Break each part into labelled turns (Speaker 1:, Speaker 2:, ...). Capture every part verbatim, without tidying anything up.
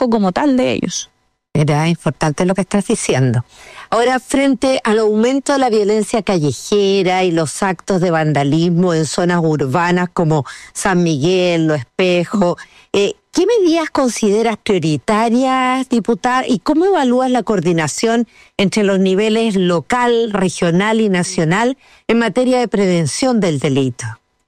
Speaker 1: trabajo como tal de ellos.
Speaker 2: Era importante lo que estás diciendo. Ahora, frente al aumento de la violencia callejera y los actos de vandalismo en zonas urbanas como San Miguel, Los Espejos, eh, ¿qué medidas consideras prioritarias, diputada? ¿Y cómo evalúas la coordinación entre los niveles local, regional y nacional en materia de prevención del delito?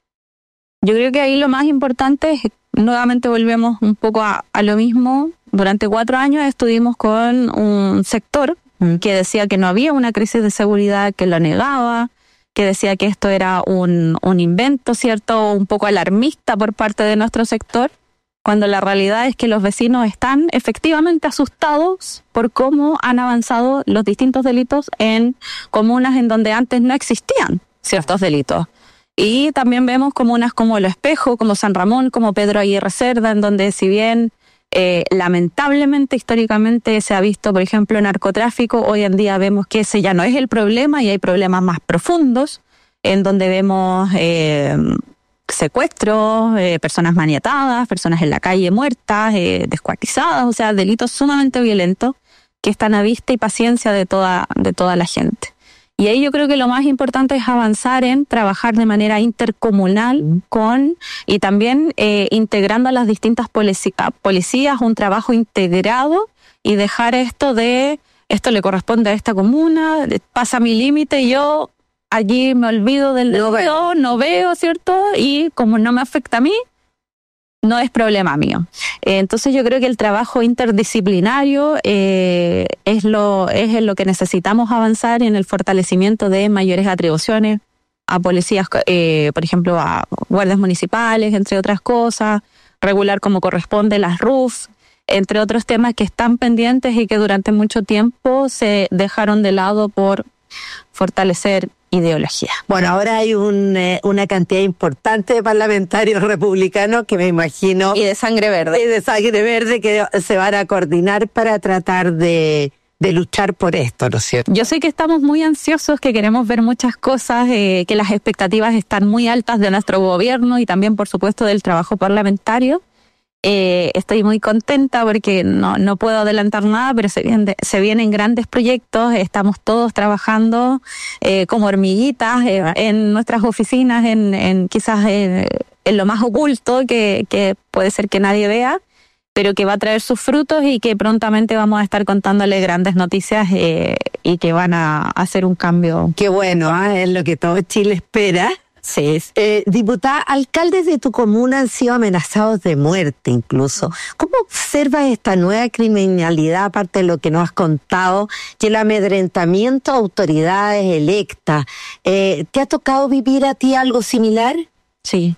Speaker 1: Yo creo que ahí lo más importante es, nuevamente volvemos un poco a, a lo mismo. Durante cuatro años estuvimos con un sector que decía que no había una crisis de seguridad, que lo negaba, que decía que esto era un, un invento, ¿cierto?, un poco alarmista por parte de nuestro sector, cuando la realidad es que los vecinos están efectivamente asustados por cómo han avanzado los distintos delitos en comunas en donde antes no existían ciertos delitos. Y también vemos comunas como Los Espejos, como San Ramón, como Pedro Aguirre Cerda, en donde si bien Eh, lamentablemente, históricamente se ha visto, por ejemplo, narcotráfico, hoy en día vemos que ese ya no es el problema y hay problemas más profundos, en donde vemos eh, secuestros, eh, personas maniatadas, personas en la calle muertas, eh, descuartizadas, o sea, delitos sumamente violentos que están a vista y paciencia de toda, de toda la gente. Y ahí yo creo que lo más importante es avanzar en trabajar de manera intercomunal con y también eh, integrando a las distintas policías, policías un trabajo integrado y dejar esto de, esto le corresponde a esta comuna, pasa mi límite, yo allí me olvido del
Speaker 2: no
Speaker 1: delito,
Speaker 2: veo.
Speaker 1: no veo, ¿cierto? Y como no me afecta a mí, no es problema mío. Eh, entonces yo creo que el trabajo interdisciplinario eh, es lo es en lo que necesitamos avanzar en el fortalecimiento de mayores atribuciones a policías, eh, por ejemplo, a guardias municipales, entre otras cosas, regular como corresponde las R U F, entre otros temas que están pendientes y que durante mucho tiempo se dejaron de lado por fortalecer ideología.
Speaker 2: Bueno, ahora hay un, eh, una cantidad importante de parlamentarios republicanos que me imagino...
Speaker 1: Y de sangre verde.
Speaker 2: Y de sangre verde que se van a coordinar para tratar de, de luchar por esto, ¿no es cierto?
Speaker 1: Yo sé que estamos muy ansiosos, que queremos ver muchas cosas, eh, que las expectativas están muy altas de nuestro gobierno y también, por supuesto, del trabajo parlamentario. Eh, estoy muy contenta porque no, no puedo adelantar nada, pero se vienen, se vienen grandes proyectos, estamos todos trabajando eh, como hormiguitas eh, en nuestras oficinas, en, en quizás eh, en lo más oculto que, que puede ser que nadie vea, pero que va a traer sus frutos y que prontamente vamos a estar contándole grandes noticias eh, y que van a hacer un cambio.
Speaker 2: Qué bueno, ¿eh? Es lo que todo Chile espera.
Speaker 1: Sí.
Speaker 2: Eh, diputada, alcaldes de tu comuna han sido amenazados de muerte incluso. ¿Cómo observas esta nueva criminalidad, aparte de lo que nos has contado, y el amedrentamiento a autoridades electas? Eh, ¿Te ha tocado vivir a ti algo similar?
Speaker 1: Sí.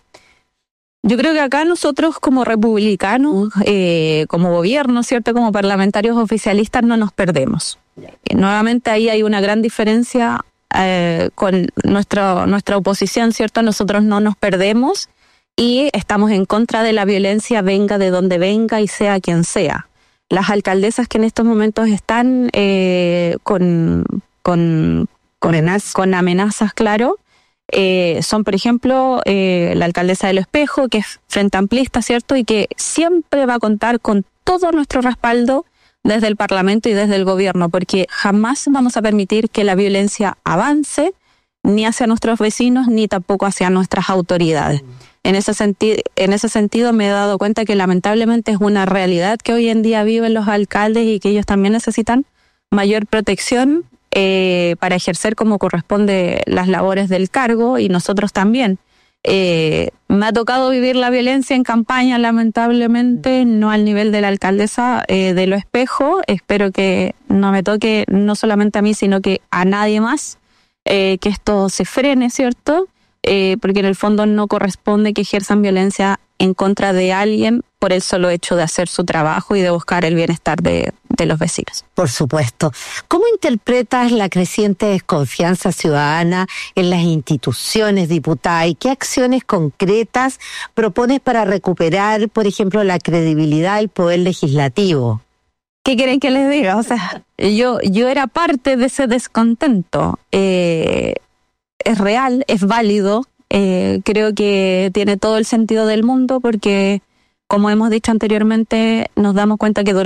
Speaker 1: Yo creo que acá nosotros como republicanos, eh, como gobierno, ¿cierto?, como parlamentarios oficialistas no nos perdemos. Eh, nuevamente ahí hay una gran diferencia eh, con nuestra, nuestra oposición, ¿cierto? Nosotros no nos perdemos y estamos en contra de la violencia, venga de donde venga y sea quien sea. Las alcaldesas que en estos momentos están eh, con, con, con, amenazas. con amenazas, claro, Eh, son, por ejemplo, eh, la alcaldesa de Los Espejos, que es frente amplista, ¿cierto? Y que siempre va a contar con todo nuestro respaldo desde el Parlamento y desde el gobierno, porque jamás vamos a permitir que la violencia avance ni hacia nuestros vecinos ni tampoco hacia nuestras autoridades. En ese sentido, en ese sentido me he dado cuenta que lamentablemente es una realidad que hoy en día viven los alcaldes y que ellos también necesitan mayor protección Eh, para ejercer como corresponde las labores del cargo, y nosotros también. Eh, me ha tocado vivir la violencia en campaña, lamentablemente, no al nivel de la alcaldesa eh, de Los Espejos. Espero que no me toque no solamente a mí, sino que a nadie más, eh, que esto se frene, ¿cierto? Eh, porque en el fondo no corresponde que ejerzan violencia en contra de alguien por el solo hecho de hacer su trabajo y de buscar el bienestar de, de los vecinos.
Speaker 2: Por supuesto. ¿Cómo interpretas la creciente desconfianza ciudadana en las instituciones, diputada? ¿Y qué acciones concretas propones para recuperar, por ejemplo, la credibilidad del poder legislativo?
Speaker 1: ¿Qué quieren que les diga? O sea, yo, yo era parte de ese descontento. Eh, es real, es válido. Eh, creo que tiene todo el sentido del mundo porque, como hemos dicho anteriormente, nos damos cuenta que